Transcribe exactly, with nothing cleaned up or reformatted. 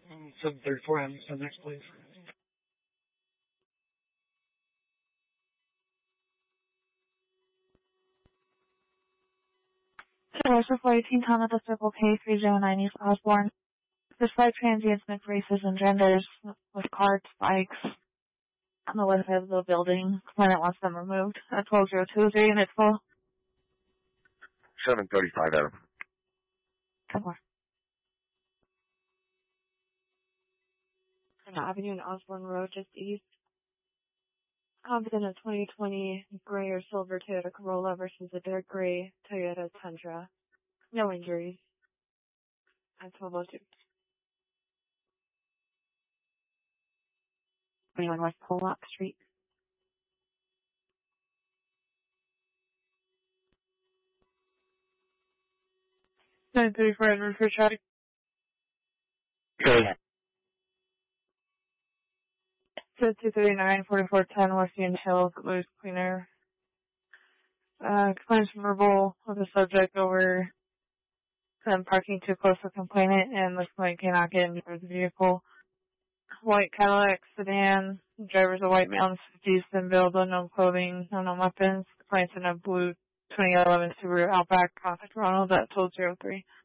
Um, seven thirty-four, Hamilton, next, please. Commercial four eighteen, Tom at the Circle K, three zero nine East Osborne. Despite transients, mixed races, and genders with carts, bikes on the west side of the building, Planet wants them removed. At twelve oh two, is your unit full? seven thirty-five, Adam. Come on. Avenue and Osborne Road, just east. Competent a twenty twenty gray or silver Toyota Corolla versus a dark gray Toyota Tundra. No injuries. At twelve oh two. twenty-one West Pollock Street. nine thirty-four, Edward for traffic. Okay. two thirty-nine, forty-four ten, West Union Hills, Louis Cleaner. Uh, complaints verbal of the subject over them parking too close to complainant and looks like cannot get into the vehicle. White Cadillac sedan, driver's a white male in his fifties, thin build, unknown clothing, unknown weapons. Complaints in a blue twenty eleven Subaru Outback. Contact Ronald at twelve oh three.